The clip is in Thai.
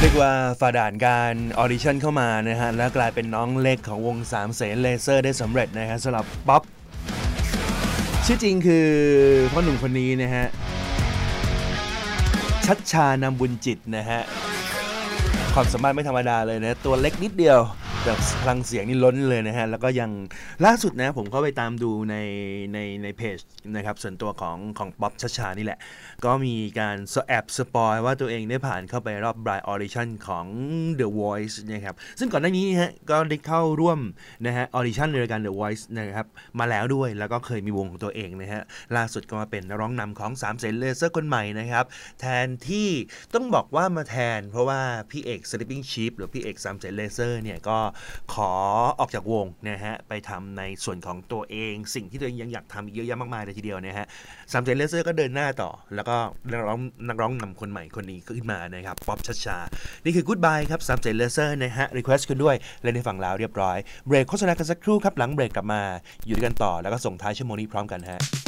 เรียกว่าฝ่าด่านการออดิชั่นเข้ามานะฮะแล้วกลายเป็นน้องเล็กของวงสามเสนเลเซอร์ได้สำเร็จนะฮะสำหรับป๊อปชื่อจริงคือพ่อหนุ่มคนนี้นะฮะชัชชานำบุญจิตนะฮะความสามารถไม่ธรรมดาเลยนะตัวเล็กนิดเดียวแต่พลังเสียงนี่ล้นเลยนะฮะแล้วก็ยังล่าสุดนะผมเข้าไปตามดูในเพจนะครับส่วนตัวของป๊อปชัชชานี่แหละก็มีการแอบสปอยว่าตัวเองได้ผ่านเข้าไปรอบบรายออดิชั่นของ The Voice นะครับซึ่งก่อนหน้านี้ฮะก็ได้เข้าร่วมนะฮะออดิชั่นในรายการ The Voice นะครับมาแล้วด้วยแล้วก็เคยมีวงของตัวเองนะฮะล่าสุดก็มาเป็นนักร้องนำของสามเสนเลเซอร์คนใหม่นะครับแทนที่ต้องบอกว่ามาแทนเพราะว่าพี่เอก Sleeping Sheep หรือพี่เอกสามเสนเลเซอร์เนี่ยก็ขอออกจากวงนะฮะไปทำในส่วนของตัวเองสิ่งที่ตัวเองยังอยากทำอีกเยอะแยะมากมายเลยทีเดียวนะฮะสามเสนเลเซอร์ก็เดินหน้าต่อแล้วก็นักร้องนำคนใหม่คนนี้ขึ้นมานะครับป๊อปชัชชานี่คือ Goodbye ครับสามเสนเลเซอร์นะฮะ request คุณด้วยเล่นให้ฟังแล้วเรียบร้อยเบรกโฆษณากันสักครู่ครับหลังเบรกกลับมาอยู่ด้วยกันต่อแล้วก็ส่งท้ายชั่วโมงนี้พร้อมกันฮะ